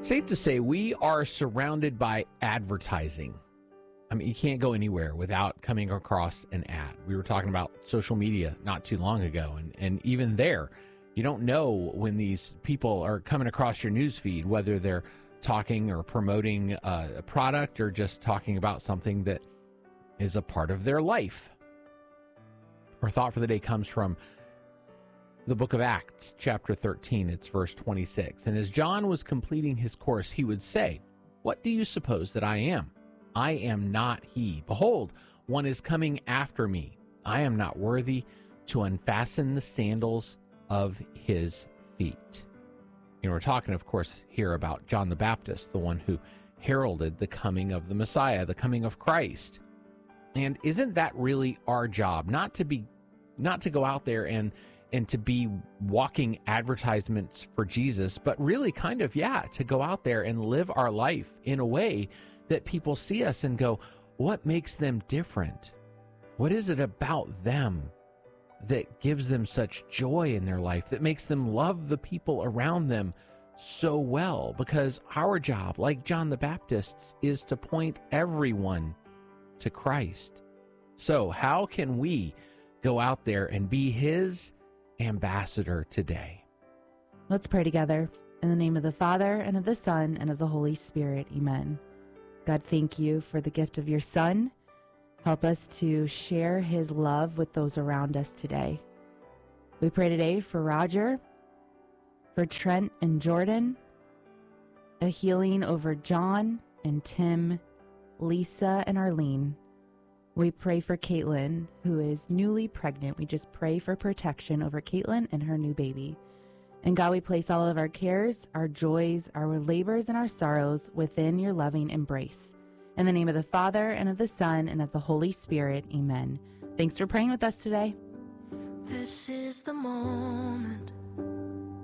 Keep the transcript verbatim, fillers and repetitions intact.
Safe to say we are surrounded by advertising. I mean, you can't go anywhere without coming across an ad. We were talking about social media not too long ago, and, and even there, you don't know when these people are coming across your news feed, whether they're talking or promoting a, a product or just talking about something that is a part of their life. Our thought for the day comes from the book of Acts, chapter thirteen, it's verse twenty-six. And as John was completing his course, he would say, "What do you suppose that I am? I am not he. Behold, one is coming after me. I am not worthy to unfasten the sandals of his feet." You know, we're talking, of course, here about John the Baptist, the one who heralded the coming of the Messiah, the coming of Christ. And isn't that really our job? Not to be, not to go out there and and to be walking advertisements for Jesus, but really kind of, yeah, to go out there and live our life in a way that people see us and go, what makes them different? What is it about them that gives them such joy in their life, that makes them love the people around them so well? Because our job, like John the Baptist's, is to point everyone to Christ. So how can we go out there and be his ambassador today? Let's pray together. In the name of the Father, and of the Son, and of the Holy Spirit. Amen. God, thank you for the gift of your Son. Help us to share his love with those around us today. We pray today for Roger, for Trent and Jordan, a healing over John and Tim, Lisa and Arlene. We pray for Caitlin, who is newly pregnant. We just pray for protection over Caitlin and her new baby. And God, we place all of our cares, our joys, our labors, and our sorrows within your loving embrace. In the name of the Father, and of the Son, and of the Holy Spirit. Amen. Thanks for praying with us today. This is the moment